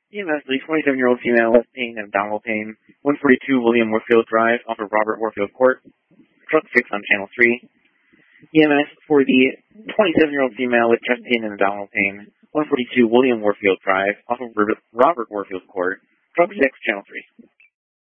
EMS, the 27-year-old female with pain and abdominal pain, 142 William Warfield Drive off of Robert Warfield Court, truck 6 on channel 3. EMS for the 27-year-old female with chest pain and abdominal pain, 142 William Warfield Drive off of Robert Warfield Court, truck 6, channel 3.